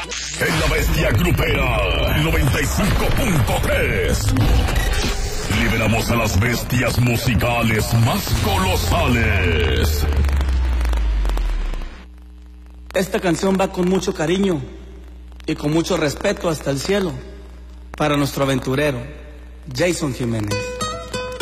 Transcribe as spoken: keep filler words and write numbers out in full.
En la Bestia Grupera noventa y cinco punto tres. Liberamos a las bestias musicales más colosales. Esta canción va con mucho cariño y con mucho respeto hasta el cielo para nuestro aventurero, Jason Jiménez.